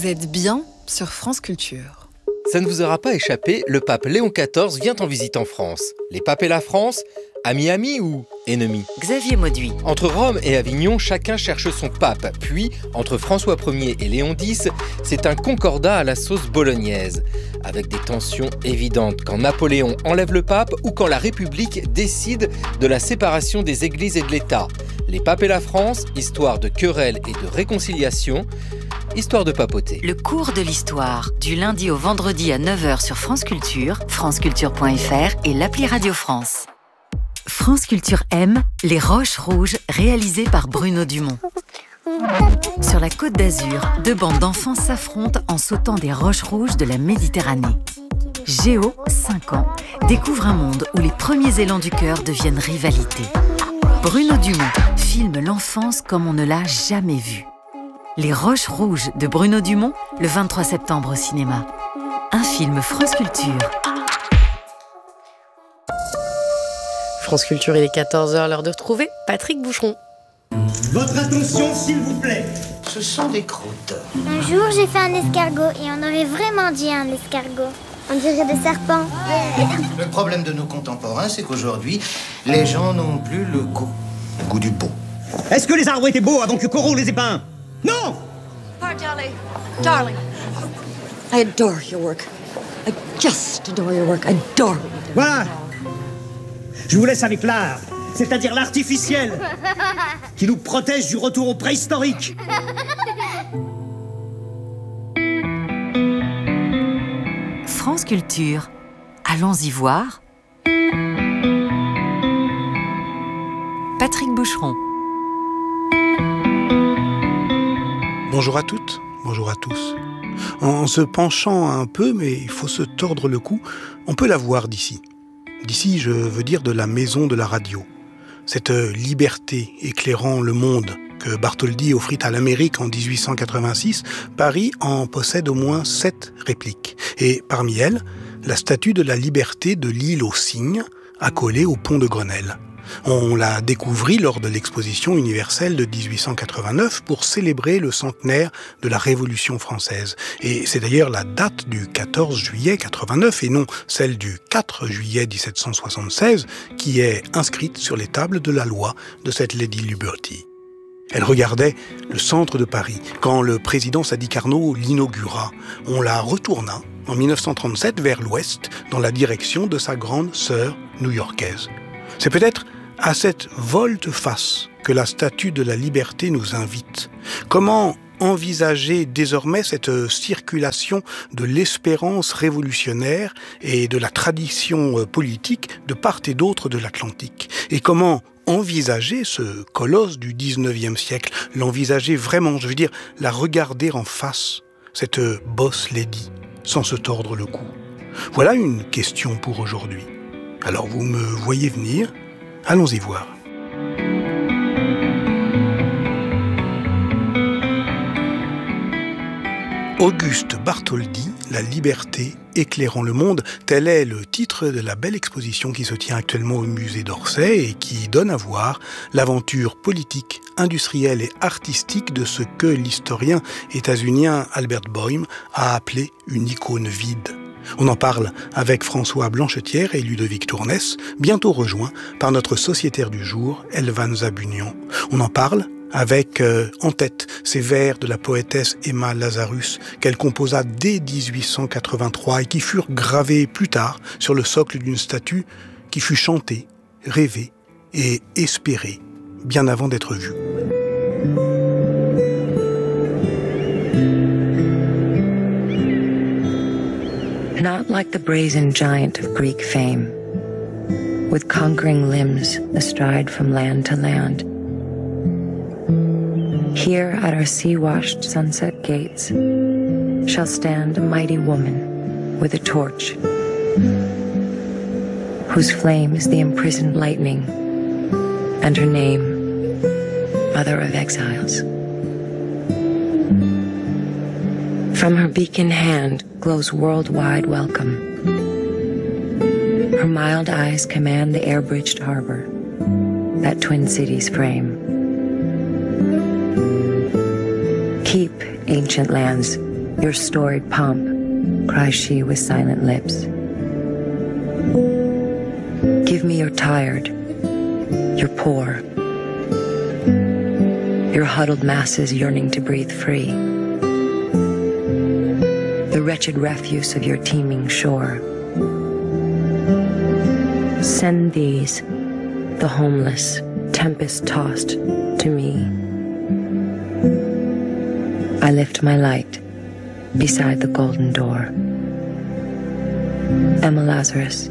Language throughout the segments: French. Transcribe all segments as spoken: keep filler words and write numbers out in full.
Vous êtes bien sur France Culture. Ça ne vous aura pas échappé, le pape Léon quatorze vient en visite en France. Les papes et la France, amis-amis ou ennemis ? Xavier Mauduit. Entre Rome et Avignon, chacun cherche son pape. Puis, entre François Ier et Léon dix, c'est un concordat à la sauce bolognaise. Avec des tensions évidentes quand Napoléon enlève le pape ou quand la République décide de la séparation des églises et de l'État. Les papes et la France, histoire de querelles et de réconciliation, histoire de papoter. Le cours de l'histoire, du lundi au vendredi à neuf heures sur France Culture, franceculture point f r et l'appli Radio France. France Culture aime Les Roches Rouges, réalisées par Bruno Dumont. Sur la Côte d'Azur, deux bandes d'enfants s'affrontent en sautant des roches rouges de la Méditerranée. Géo, cinq ans, découvre un monde où les premiers élans du cœur deviennent rivalité. Bruno Dumont filme l'enfance comme on ne l'a jamais vue. Les Roches Rouges de Bruno Dumont, le vingt-trois septembre au cinéma. Un film France Culture. France Culture, il est quatorze heures, l'heure de retrouver Patrick Boucheron. Votre attention, s'il vous plaît. Ce sont des croûtes. Un jour, j'ai fait un escargot et on aurait vraiment dit un escargot. On dirait des serpents. Le problème de nos contemporains, c'est qu'aujourd'hui, les gens n'ont plus le goût. Le goût du beau. Est-ce que les arbres étaient beaux avant que Corot les ait peints ? Non! Oh, darling, darling, I adore your work. I just adore your work. I adore it. Voilà. Je vous laisse avec l'art, c'est-à-dire l'artificiel, qui nous protège du retour au préhistorique. France Culture. Allons-y voir. Patrick Boucheron. Bonjour à toutes, bonjour à tous. En se penchant un peu, mais il faut se tordre le cou, on peut la voir d'ici. D'ici, je veux dire de la maison de la radio. Cette liberté éclairant le monde que Bartholdi offrit à l'Amérique en dix-huit cent quatre-vingt-six, Paris en possède au moins sept répliques. Et parmi elles, la statue de la liberté de l'île aux Cygnes, accolée au pont de Grenelle. On l'a découvrit lors de l'exposition universelle de dix-huit cent quatre-vingt-neuf pour célébrer le centenaire de la Révolution française. Et c'est d'ailleurs la date du quatorze juillet quatre-vingt-neuf et non celle du quatre juillet dix-sept cent soixante-seize qui est inscrite sur les tables de la loi de cette Lady Liberty. Elle regardait le centre de Paris. Quand le président Sadi Carnot l'inaugura, on la retourna en dix-neuf cent trente-sept vers l'ouest dans la direction de sa grande sœur new-yorkaise. C'est peut-être à cette volte-face que la statue de la liberté nous invite. Comment envisager désormais cette circulation de l'espérance révolutionnaire et de la tradition politique de part et d'autre de l'Atlantique ? Et comment envisager ce colosse du dix-neuvième siècle, l'envisager vraiment, je veux dire, la regarder en face, cette boss lady, sans se tordre le cou. Voilà une question pour aujourd'hui. Alors vous me voyez venir, allons-y voir. Auguste Bartholdi, La liberté éclairant le monde, tel est le titre de la belle exposition qui se tient actuellement au musée d'Orsay et qui donne à voir l'aventure politique, industrielle et artistique de ce que l'historien états-unien Albert Boehm a appelé une icône vide. On en parle avec François Blanchetière et Ludovic Tournès, bientôt rejoints par notre sociétaire du jour, Elvan Zabunian. On en parle avec euh, en tête ces vers de la poétesse Emma Lazarus qu'elle composa dès dix-huit cent quatre-vingt-trois et qui furent gravés plus tard sur le socle d'une statue qui fut chantée, rêvée et espérée bien avant d'être vue. Not like the brazen giant of Greek fame, with conquering limbs astride from land to land. Here at our sea-washed sunset gates shall stand a mighty woman with a torch, whose flame is the imprisoned lightning, and her name, Mother of Exiles. From her beacon hand glows worldwide welcome. Her mild eyes command the air-bridged harbor that twin cities frame. Keep, ancient lands, Your storied pomp, cries she with silent lips. Give me your tired, your poor, your huddled masses yearning to breathe free, the wretched refuse of your teeming shore. Send these, the homeless, tempest-tossed, to me. I lift my light beside the golden door. Emma Lazarus.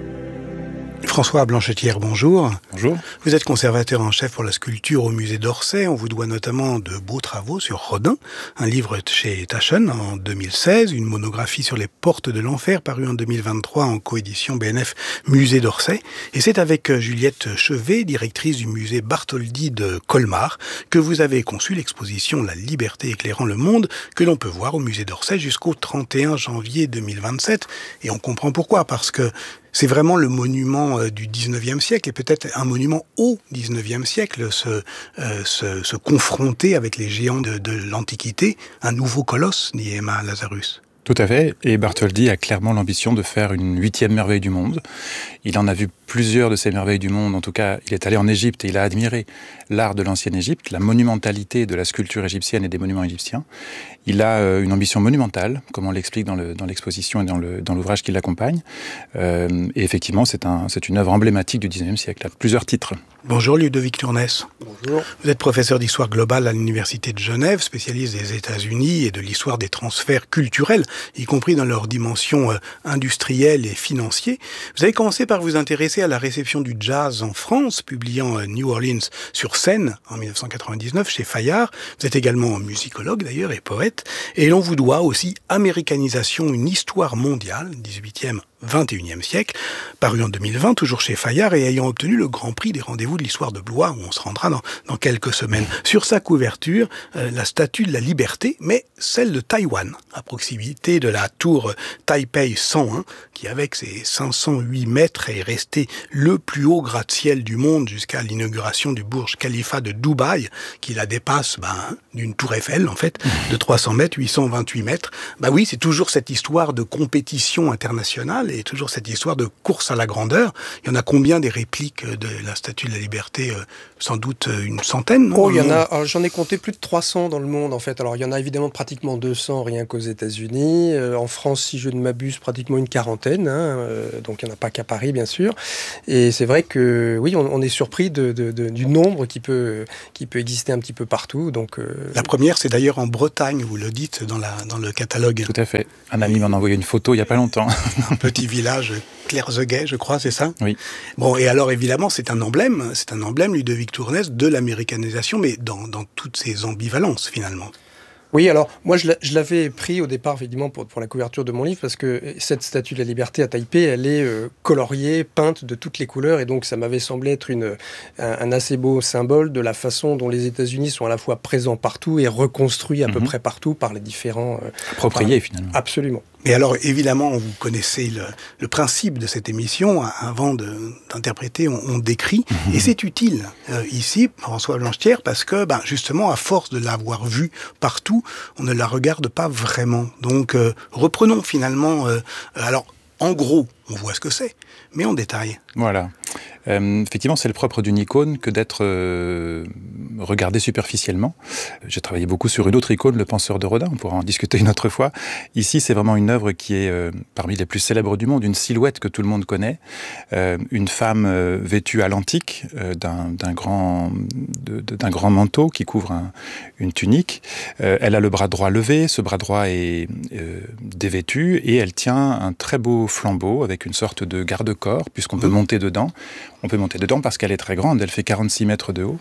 François Blanchetière, bonjour. Bonjour. Vous êtes conservateur en chef pour la sculpture au musée d'Orsay. On vous doit notamment de beaux travaux sur Rodin, un livre chez Taschen en deux mille seize, une monographie sur les portes de l'enfer parue en deux mille vingt-trois en coédition B N F Musée d'Orsay. Et c'est avec Juliette Chevet, directrice du musée Bartholdi de Colmar, que vous avez conçu l'exposition La liberté éclairant le monde, que l'on peut voir au musée d'Orsay jusqu'au trente et un janvier deux mille vingt-sept. Et on comprend pourquoi, parce que c'est vraiment le monument euh, du dix-neuvième siècle, et peut-être un monument au dix-neuvième siècle, se, euh, se, se confronter avec les géants de, de l'Antiquité, un nouveau colosse, dit Emma Lazarus. Tout à fait, et Bartholdi a clairement l'ambition de faire une huitième merveille du monde. Il en a vu plusieurs de ces merveilles du monde, en tout cas, il est allé en Égypte et il a admiré l'art de l'ancienne Égypte, la monumentalité de la sculpture égyptienne et des monuments égyptiens. Il a euh, une ambition monumentale, comme on l'explique dans, le, dans l'exposition et dans, le, dans l'ouvrage qui l'accompagne. Euh, et effectivement, c'est, un, c'est une œuvre emblématique du dix-neuvième siècle, à plusieurs titres. Bonjour Ludovic Tournès. Bonjour. Vous êtes professeur d'histoire globale à l'Université de Genève, spécialiste des États-Unis et de l'histoire des transferts culturels, y compris dans leur dimension euh, industrielle et financière. Vous avez commencé par vous intéresser à la réception du jazz en France, publiant euh, New Orleans sur scène en dix-neuf cent quatre-vingt-dix-neuf chez Fayard. Vous êtes également musicologue d'ailleurs et poète. Et l'on vous doit aussi Américanisation, une histoire mondiale, dix-huitième vingt et unième siècle, paru en deux mille vingt, toujours chez Fayard, et ayant obtenu le Grand Prix des rendez-vous de l'histoire de Blois, où on se rendra dans, dans quelques semaines. Sur sa couverture, euh, la statue de la liberté, mais celle de Taïwan, à proximité de la tour Taipei cent un, qui avec ses cinq cent huit mètres est resté le plus haut gratte-ciel du monde jusqu'à l'inauguration du Burj Khalifa de Dubaï, qui la dépasse ben, d'une tour Eiffel, en fait, de trois cents mètres, huit cent vingt-huit mètres. Bah oui, c'est toujours cette histoire de compétition internationale, et toujours cette histoire de course à la grandeur. Il y en a combien des répliques de la Statue de la Liberté? Sans doute une centaine, non? Oh, il y en a, alors, j'en ai compté plus de trois cents dans le monde, en fait. Alors, il y en a évidemment pratiquement deux cents rien qu'aux États-Unis. Euh, en France, si je ne m'abuse, pratiquement une quarantaine. Hein, euh, donc, il n'y en a pas qu'à Paris, bien sûr. Et c'est vrai que, oui, on, on est surpris de, de, de, du nombre qui peut, qui peut exister un petit peu partout. Donc, euh... La première, c'est d'ailleurs en Bretagne, vous le dites dans, la, dans le catalogue. Tout à fait. Un ami m'en a envoyé une photo il n'y a pas longtemps. Un petit village, Clairezeguet, je crois, c'est ça? Oui. Bon, et alors évidemment, c'est un emblème, c'est un emblème, Ludovic Tournès, de l'américanisation, mais dans, dans toutes ses ambivalences, finalement. Oui, alors, moi, je l'avais pris au départ, effectivement, pour, pour la couverture de mon livre, parce que cette statue de la liberté à Taipei, elle est euh, coloriée, peinte de toutes les couleurs, et donc ça m'avait semblé être une, un, un assez beau symbole de la façon dont les États-Unis sont à la fois présents partout et reconstruits à mmh. peu près partout par les différents... Euh, Appropriés, par... finalement. Absolument. Et alors, évidemment, vous connaissez le, le principe de cette émission. Avant de, d'interpréter, on, on décrit. Mmh. Et c'est utile, euh, ici, François Blanchetière, parce que, ben, justement, à force de l'avoir vue partout, on ne la regarde pas vraiment. Donc, euh, reprenons finalement... Euh, alors, en gros, on voit ce que c'est, mais en détail. Voilà. Euh, effectivement, c'est le propre d'une icône que d'être euh, regardée superficiellement. J'ai travaillé beaucoup sur une autre icône, Le Penseur de Rodin, on pourra en discuter une autre fois. Ici, c'est vraiment une œuvre qui est euh, parmi les plus célèbres du monde, une silhouette que tout le monde connaît, euh, une femme euh, vêtue à l'antique euh, d'un, d'un, grand, de, de, d'un grand manteau qui couvre un, une tunique. Euh, elle a le bras droit levé, ce bras droit est euh, dévêtu, et elle tient un très beau flambeau avec une sorte de garde-corps, puisqu'on peut monter dedans. On peut monter dedans parce qu'elle est très grande, elle fait quarante-six mètres de haut.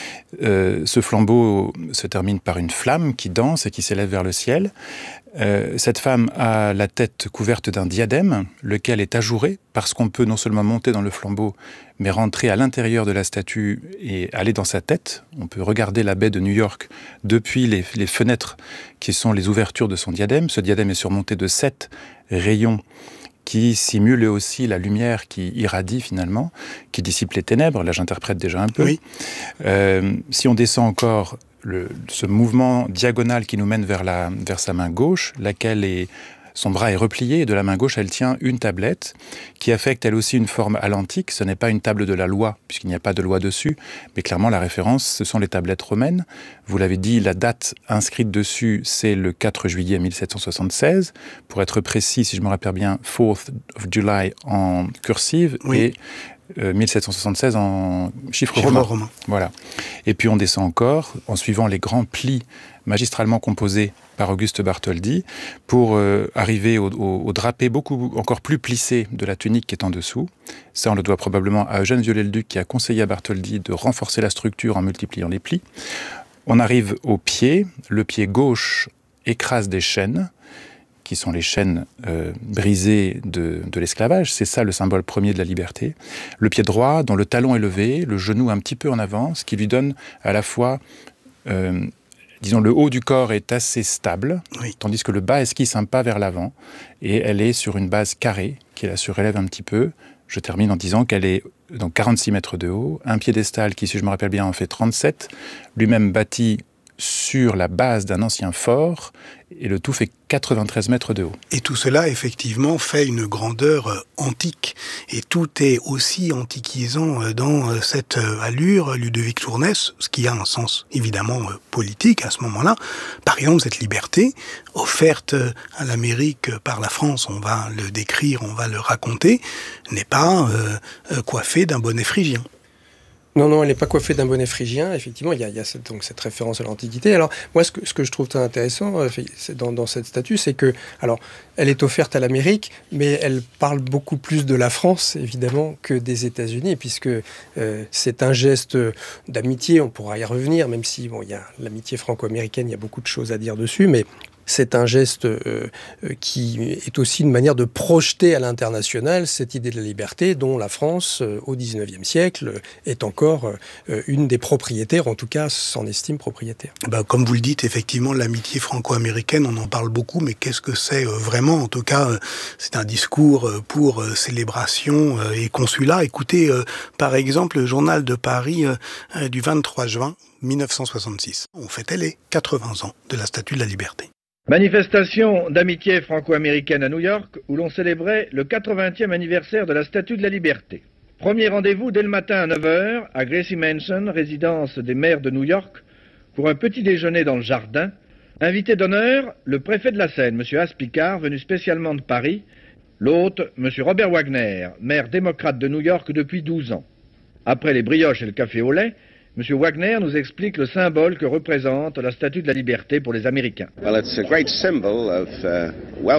Euh, ce flambeau se termine par une flamme qui danse et qui s'élève vers le ciel. Euh, cette femme a la tête couverte d'un diadème, lequel est ajouré, parce qu'on peut non seulement monter dans le flambeau, mais rentrer à l'intérieur de la statue et aller dans sa tête. On peut regarder la baie de New York depuis les, les fenêtres qui sont les ouvertures de son diadème. Ce diadème est surmonté de sept rayons qui simule aussi la lumière qui irradie finalement, qui dissipe les ténèbres. Là, j'interprète déjà un peu. Oui. Euh, si on descend encore, le, ce mouvement diagonal qui nous mène vers, la, vers sa main gauche, laquelle est... Son bras est replié et de la main gauche, elle tient une tablette qui affecte elle aussi une forme à l'antique. Ce n'est pas une table de la loi, puisqu'il n'y a pas de loi dessus, mais clairement la référence, ce sont les tablettes romaines. Vous l'avez dit, la date inscrite dessus, c'est le quatre juillet mille sept cent soixante-seize. Pour être précis, si je me rappelle bien, fourth of July en cursive, oui. Et Euh, mille sept cent soixante-seize en chiffre, chiffre romain. romain. Voilà. Et puis on descend encore en suivant les grands plis magistralement composés par Auguste Bartholdi pour euh, arriver au, au, au drapé beaucoup encore plus plissé de la tunique qui est en dessous. Ça, on le doit probablement à Eugène Viollet-le-Duc qui a conseillé à Bartholdi de renforcer la structure en multipliant les plis. On arrive au pied. Le pied gauche écrase des chaînes, qui sont les chaînes euh, brisées de, de l'esclavage. C'est ça le symbole premier de la liberté. Le pied droit, dont le talon est levé, le genou un petit peu en avant, ce qui lui donne à la fois, euh, disons, le haut du corps est assez stable, oui. Tandis que le bas esquisse un pas vers l'avant, et elle est sur une base carrée, qui la surélève un petit peu. Je termine en disant qu'elle est donc quarante-six mètres de haut, un piédestal qui, si je me rappelle bien, en fait trente-sept, lui-même bâti sur la base d'un ancien fort, et le tout fait quatre-vingt-treize mètres de haut. Et tout cela, effectivement, fait une grandeur euh, antique. Et tout est aussi antiquisant euh, dans euh, cette euh, allure, Ludovic Tournès, ce qui a un sens, évidemment, euh, politique à ce moment-là. Par exemple, cette liberté, offerte euh, à l'Amérique par la France, on va le décrire, on va le raconter, n'est pas euh, euh, coiffée d'un bonnet phrygien. Non, non, elle n'est pas coiffée d'un bonnet phrygien. Effectivement, il y a, il y a cette, donc cette référence à l'Antiquité. Alors, moi, ce que, ce que je trouve très intéressant euh, c'est dans, dans cette statue, c'est que, alors, elle est offerte à l'Amérique, mais elle parle beaucoup plus de la France, évidemment, que des États-Unis, puisque euh, c'est un geste d'amitié. On pourra y revenir, même si, bon, il y a l'amitié franco-américaine, il y a beaucoup de choses à dire dessus, mais c'est un geste euh, qui est aussi une manière de projeter à l'international cette idée de la liberté dont la France, euh, au dix-neuvième siècle, est encore euh, une des propriétaires, en tout cas s'en estime propriétaire. Ben, comme vous le dites, effectivement, l'amitié franco-américaine, on en parle beaucoup, mais qu'est-ce que c'est euh, vraiment ? En tout cas, euh, c'est un discours euh, pour euh, célébration euh, et consulat. Écoutez, euh, par exemple, le journal de Paris euh, du vingt-trois juin mille neuf cent soixante-six. On fêtait les quatre-vingts ans de la Statue de la Liberté. Manifestation d'amitié franco-américaine à New York, où l'on célébrait le quatre-vingtième anniversaire de la Statue de la Liberté. Premier rendez-vous dès le matin à neuf heures, à Gracie Mansion, résidence des maires de New York, pour un petit déjeuner dans le jardin. Invité d'honneur, le préfet de la Seine, M. Aspicard, venu spécialement de Paris. L'hôte, M. Robert Wagner, maire démocrate de New York depuis douze ans. Après les brioches et le café au lait, M. Wagner nous explique le symbole que représente la Statue de la Liberté pour les Américains. Well, it's a great symbol of uh,